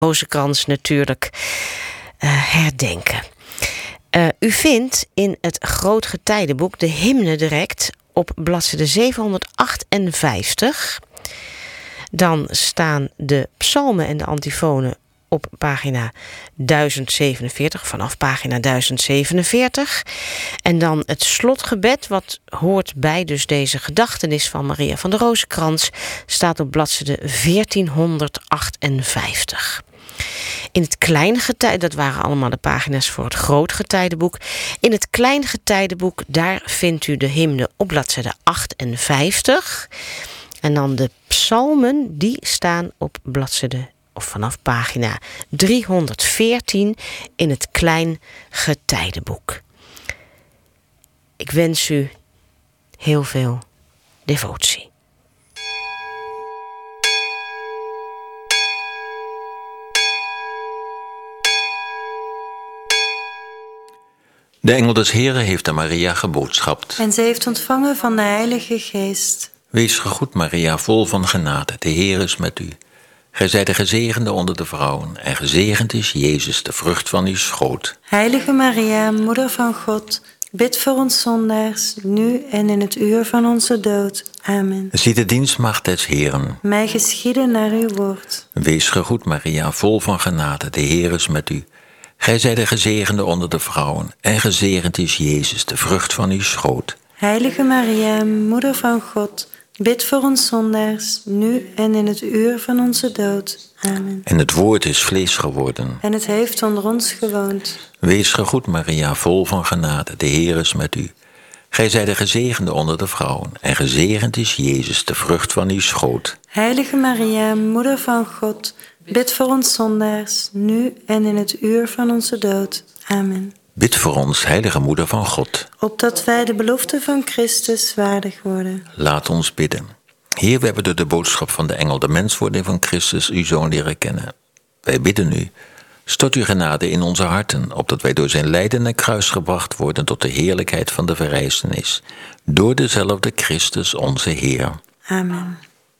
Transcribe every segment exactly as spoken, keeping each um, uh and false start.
Rozenkrans natuurlijk uh, herdenken. Uh, u vindt in het Grootgetijdenboek de hymne direct op bladzijde zevenhonderdachtenvijftig. Dan staan de psalmen en de antifonen op pagina duizend zevenenveertig, vanaf pagina duizend zevenenveertig. En dan het slotgebed, wat hoort bij dus deze gedachtenis van Maria van der Rozenkrans, staat op bladzijde veertienhonderdachtenvijftig. In het Kleingetijdenboek, dat waren allemaal de pagina's voor het Grootgetijdenboek. In het Kleingetijdenboek, daar vindt u de hymne op bladzijde achtenvijftig. En dan de psalmen, die staan op bladzijde of vanaf pagina driehonderdveertien in het Kleingetijdenboek. Ik wens u heel veel devotie. De engel des Heren heeft aan Maria geboodschapt. En ze heeft ontvangen van de Heilige Geest. Wees gegroet, Maria, vol van genade. De Heer is met u. Gij zijt de gezegende onder de vrouwen, en gezegend is Jezus, de vrucht van uw schoot. Heilige Maria, moeder van God, bid voor ons zondaars, nu en in het uur van onze dood. Amen. Zie de dienstmaagd des Heren. Mij geschieden naar uw woord. Wees gegroet, Maria, vol van genade. De Heer is met u. Gij zijt de gezegende onder de vrouwen, en gezegend is Jezus, de vrucht van uw schoot. Heilige Maria, moeder van God, bid voor ons zondaars, nu en in het uur van onze dood. Amen. En het woord is vlees geworden. En het heeft onder ons gewoond. Wees gegroet, Maria, vol van genade. De Heer is met u. Gij zijt de gezegende onder de vrouwen, en gezegend is Jezus, de vrucht van uw schoot. Heilige Maria, moeder van God, bid voor ons zondaars, nu en in het uur van onze dood. Amen. Bid voor ons, heilige moeder van God. Opdat wij de belofte van Christus waardig worden. Laat ons bidden. Heer, we hebben door de boodschap van de engel de menswording van Christus, uw Zoon, leren kennen. Wij bidden u, stort uw genade in onze harten, opdat wij door zijn lijden en kruis gebracht worden tot de heerlijkheid van de verrijzenis. Door dezelfde Christus, onze Heer. Amen.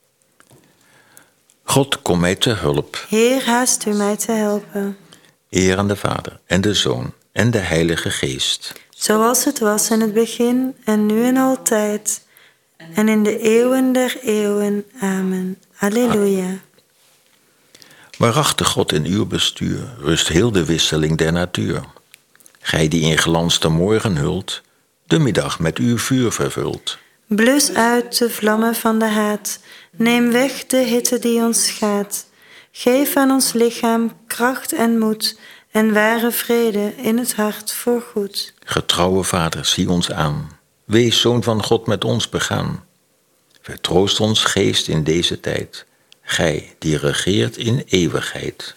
God, kom mij te hulp. Heer, haast u mij te helpen. Eer aan de Vader en de Zoon en de Heilige Geest. Zoals het was in het begin en nu en altijd en in de eeuwen der eeuwen. Amen. Alleluia. Waarachtig God, in uw bestuur rust heel de wisseling der natuur. Gij die in glans de morgen hult, de middag met uw vuur vervult. Blus uit de vlammen van de haat, neem weg de hitte die ons schaadt. Geef aan ons lichaam kracht en moed en ware vrede in het hart voorgoed. Getrouwe Vader, zie ons aan. Wees, Zoon van God, met ons begaan. Vertroost ons geest in deze tijd. Gij die regeert in eeuwigheid.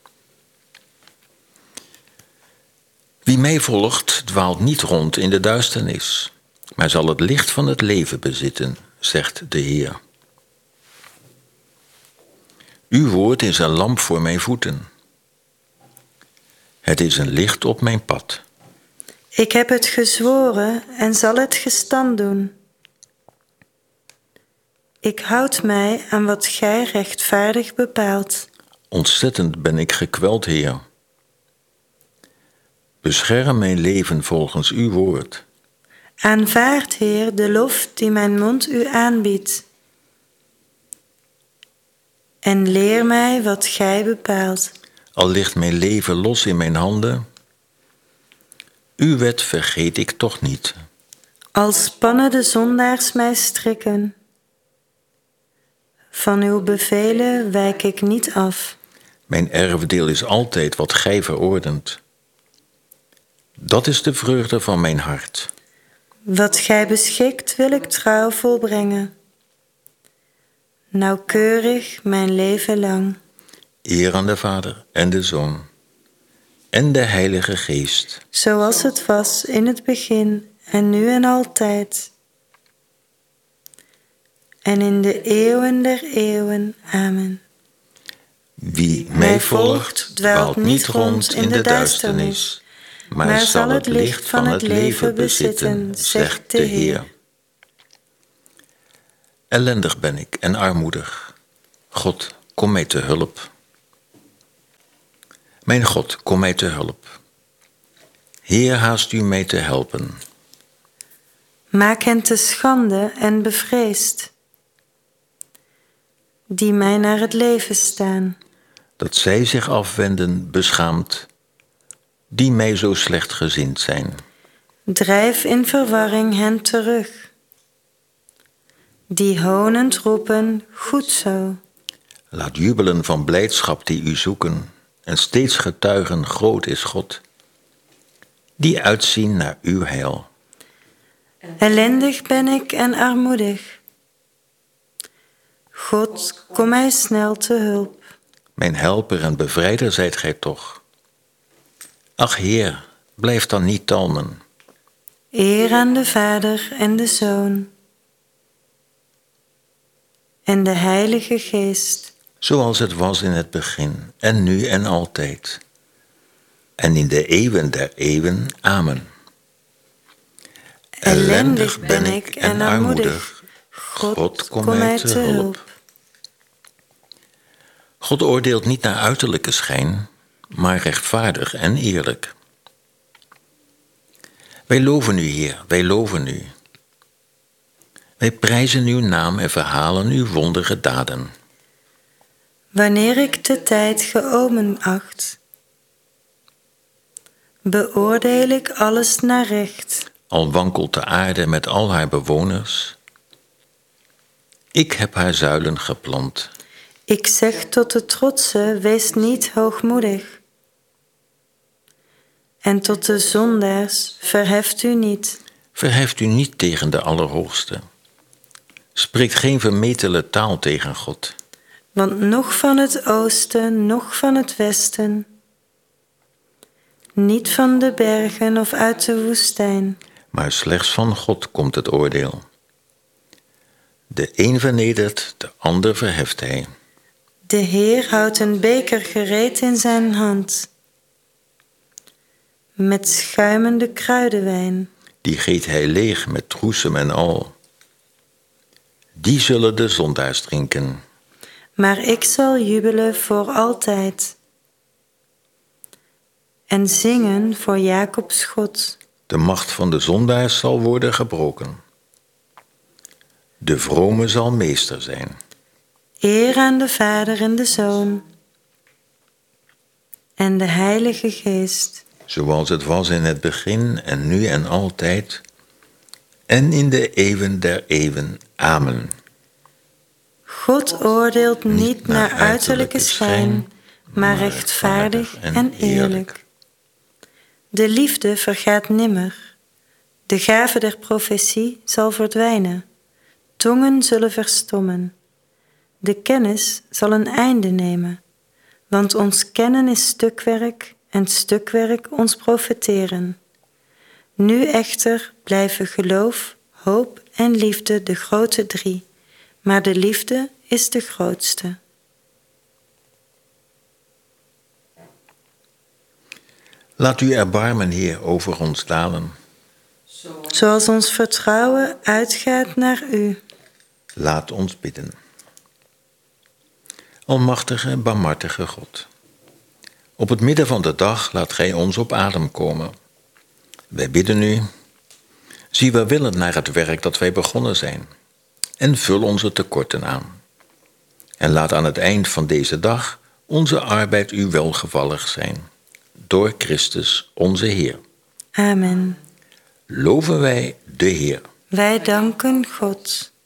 Wie mij volgt, dwaalt niet rond in de duisternis, maar zal het licht van het leven bezitten, zegt de Heer. Uw woord is een lamp voor mijn voeten. Het is een licht op mijn pad. Ik heb het gezworen en zal het gestand doen. Ik houd mij aan wat gij rechtvaardig bepaalt. Ontzettend ben ik gekweld, Heer. Bescherm mijn leven volgens uw woord. Aanvaard, Heer, de lof die mijn mond u aanbiedt. En leer mij wat gij bepaalt. Al ligt mijn leven los in mijn handen, uw wet vergeet ik toch niet. Al spannen de zondaars mij strikken, van uw bevelen wijk ik niet af. Mijn erfdeel is altijd wat gij verordent. Dat is de vreugde van mijn hart. Wat gij beschikt wil ik trouw volbrengen, nauwkeurig mijn leven lang. Eer aan de Vader en de Zoon en de Heilige Geest. Zoals het was in het begin en nu en altijd. En in de eeuwen der eeuwen. Amen. Wie mij volgt, dwaalt niet rond in de duisternis, maar zal het licht van het leven bezitten, zegt de Heer. Ellendig ben ik en armoedig. God, kom mij te hulp. Mijn God, kom mij te hulp. Heer, haast u mij te helpen. Maak hen te schande en bevreesd, die mij naar het leven staan. Dat zij zich afwenden, beschaamd, die mij zo slecht gezind zijn. Drijf in verwarring hen terug, die honend roepen, goed zo. Laat jubelen van blijdschap die u zoeken en steeds getuigen, groot is God, die uitzien naar uw heil. Ellendig ben ik en armoedig. God, kom mij snel te hulp. Mijn helper en bevrijder zijt gij toch. Ach Heer, blijf dan niet talmen. Eer aan de Vader en de Zoon en de Heilige Geest. Zoals het was in het begin, en nu en altijd. En in de eeuwen der eeuwen. Amen. Ellendig ben ik en armoedig. God, kom mij te hulp. God oordeelt niet naar uiterlijke schijn, maar rechtvaardig en eerlijk. Wij loven u, Heer, wij loven u. Wij prijzen uw naam en verhalen uw wonderlijke daden. Wanneer ik de tijd geomen acht, beoordeel ik alles naar recht. Al wankelt de aarde met al haar bewoners, ik heb haar zuilen geplant. Ik zeg tot de trotse, wees niet hoogmoedig. En tot de zondaars, verheft u niet. Verheft u niet tegen de Allerhoogste. Spreekt geen vermetele taal tegen God. Want noch van het oosten, noch van het westen, niet van de bergen of uit de woestijn, maar slechts van God komt het oordeel. De een vernedert, de ander verheft hij. De Heer houdt een beker gereed in zijn hand, met schuimende kruidenwijn. Die geet hij leeg met troesem en al. Die zullen de zondaars drinken. Maar ik zal jubelen voor altijd en zingen voor Jacobs God. De macht van de zondaars zal worden gebroken. De vrome zal meester zijn. Eer aan de Vader en de Zoon en de Heilige Geest. Zoals het was in het begin en nu en altijd. En in de eeuwen der eeuwen. Amen. God oordeelt niet naar uiterlijke schijn, maar rechtvaardig en eerlijk. De liefde vergaat nimmer. De gave der profetie zal verdwijnen. Tongen zullen verstommen. De kennis zal een einde nemen. Want ons kennen is stukwerk en stukwerk ons profeteren. Nu echter blijven geloof, hoop en liefde de grote drie. Maar de liefde is de grootste. Laat uw erbarmen, Heer, over ons dalen. Zoals ons vertrouwen uitgaat naar u. Laat ons bidden. Almachtige, barmhartige God. Op het midden van de dag laat gij ons op adem komen. Wij bidden u, zie welwillend naar het werk dat wij begonnen zijn. En vul onze tekorten aan. En laat aan het eind van deze dag onze arbeid u welgevallig zijn. Door Christus onze Heer. Amen. Loven wij de Heer. Wij danken God.